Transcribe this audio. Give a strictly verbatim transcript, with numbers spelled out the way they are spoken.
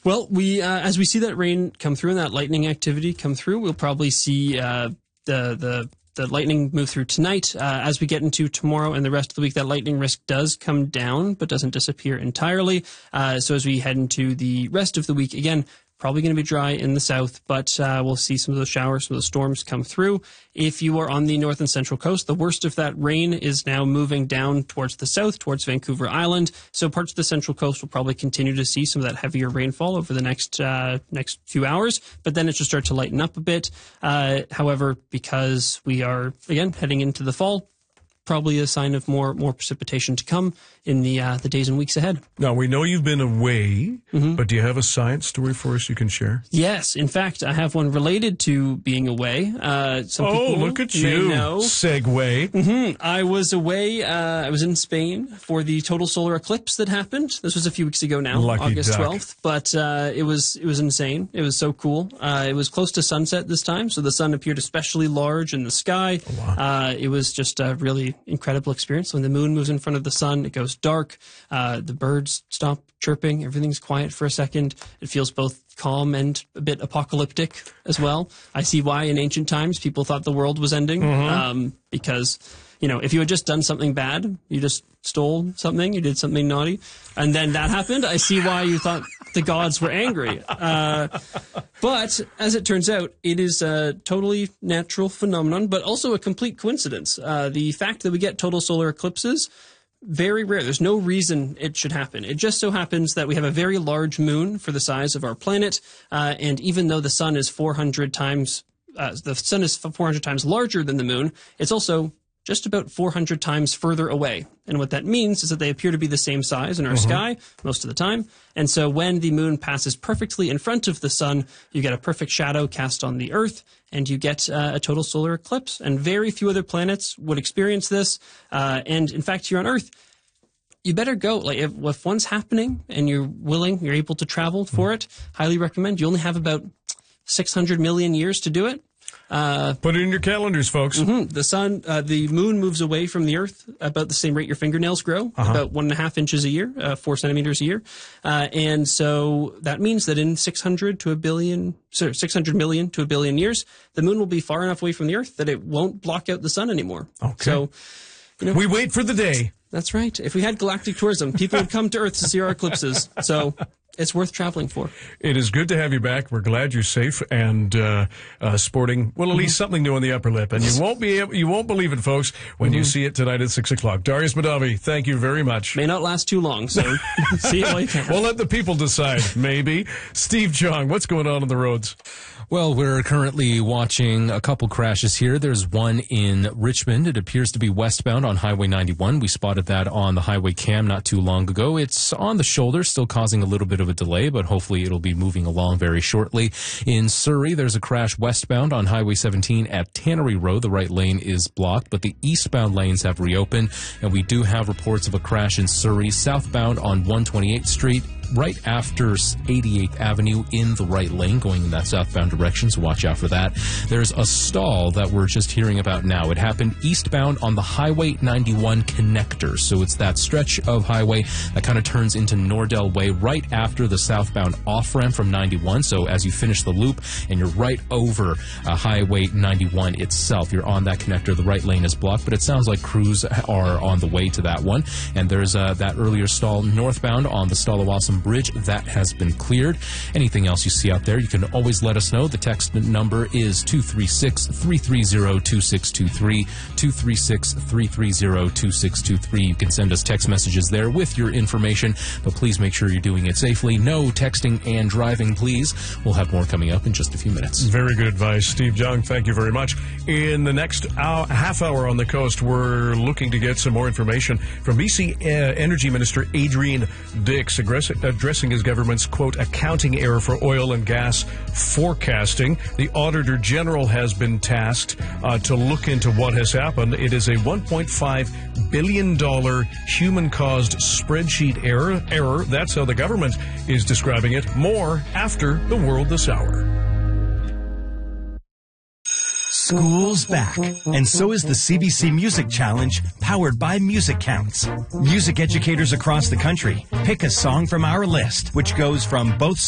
Well, we uh, as we see that rain come through and that lightning activity come through, we'll probably see uh, the the the lightning move through tonight. Uh, as we get into tomorrow and the rest of the week, that lightning risk does come down, but doesn't disappear entirely. Uh, so as we head into the rest of the week, again, probably going to be dry in the south, but uh, we'll see some of those showers, some of those storms come through. If you are on the north and central coast, the worst of that rain is now moving down towards the south, towards Vancouver Island. So parts of the central coast will probably continue to see some of that heavier rainfall over the next uh, next few hours, but then it should start to lighten up a bit. Uh, however, because we are, again, heading into the fall, probably a sign of more more precipitation to come in the uh, the days and weeks ahead. Now, we know you've been away, mm-hmm. but do you have a science story for us you can share? Yes. In fact, I have one related to being away. Uh, some oh, people look at may you. Know. Segue. Mm-hmm. I was away. Uh, I was in Spain for the total solar eclipse that happened. This was a few weeks ago now, Lucky August duck. twelfth. But uh, it was it was insane. It was so cool. Uh, it was close to sunset this time, so the sun appeared especially large in the sky. Oh, wow. Uh, it was just a really incredible experience. When the moon moves in front of the sun, it goes dark. Uh, the birds stop chirping. Everything's quiet for a second. It feels both calm and a bit apocalyptic as well. I see why in ancient times people thought the world was ending, mm-hmm. um, because, you know, if you had just done something bad, you just stole something, you did something naughty, and then that happened, I see why you thought the gods were angry. Uh, but as it turns out, it is a totally natural phenomenon, but also a complete coincidence. Uh, the fact that we get total solar eclipses, very rare. There's no reason it should happen. It just so happens that we have a very large moon for the size of our planet, uh, and even though the sun is four hundred times, uh, the sun is four hundred times larger than the moon, it's also just about four hundred times further away. And what that means is that they appear to be the same size in our mm-hmm. sky most of the time. And so when the moon passes perfectly in front of the sun, you get a perfect shadow cast on the Earth, and you get uh, a total solar eclipse. And very few other planets would experience this. Uh, and in fact, here on Earth, you better go. Like if, if one's happening and you're willing, you're able to travel for mm-hmm. it, highly recommend. You only have about six hundred million years to do it. Uh, Put it in your calendars, folks. Mm-hmm. The sun, uh, the moon moves away from the Earth about the same rate your fingernails grow, uh-huh. about one and a half inches a year, uh, four centimeters a year. Uh, and so that means that in six hundred to a billion, sorry, six hundred million to a billion years, the moon will be far enough away from the Earth that it won't block out the sun anymore. Okay. So, you know, we wait for the day. That's right. If we had galactic tourism, people would come to Earth to see our eclipses. So it's worth traveling for. It is good to have you back. We're glad you're safe and uh, uh, sporting, well, at least mm-hmm. something new on the upper lip. And you won't be able, you won't believe it, folks, when mm-hmm. you see it tonight at six o'clock. Darius Mahdavi, thank you very much. May not last too long, so see it while you can. We'll let the people decide, maybe. Steve Jong, what's going on on the roads? Well, we're currently watching a couple crashes here. There's one in Richmond. It appears to be westbound on Highway ninety-one. We spotted that on the highway cam not too long ago. It's on the shoulder, still causing a little bit of a delay, but hopefully it'll be moving along very shortly. In Surrey, there's a crash westbound on Highway seventeen at Tannery Road. The right lane is blocked, but the eastbound lanes have reopened, and we do have reports of a crash in Surrey southbound on one twenty-eighth Street, right after eighty-eighth Avenue in the right lane, going in that southbound direction, so watch out for that. There's a stall that we're just hearing about now. It happened eastbound on the Highway ninety-one connector, so it's that stretch of highway that kind of turns into Nordell Way right after the southbound off-ramp from ninety-one, so as you finish the loop and you're right over uh, Highway ninety-one itself, you're on that connector. The right lane is blocked, but it sounds like crews are on the way to that one. And there's uh, that earlier stall northbound on the Stallawasam Bridge. That has been cleared. Anything else you see out there, you can always let us know. The text number is two three six, three three zero, two six two three, two three six, three three zero, two six two three. You can send us text messages there with your information, but please make sure you're doing it safely. No texting and driving, please. We'll have more coming up in just a few minutes. Very good advice, Steve Jong. Thank you very much. In the next hour, half hour on the coast, we're looking to get some more information from B C uh, Energy Minister Adrian Dix, aggressive addressing his government's, quote, accounting error for oil and gas forecasting. The Auditor General has been tasked uh, to look into what has happened. It is a one point five billion dollars human-caused spreadsheet error. Error. That's how the government is describing it. More after the World This Hour. School's back, and so is the C B C Music Challenge, powered by Music Counts. Music educators across the country pick a song from our list, which goes from both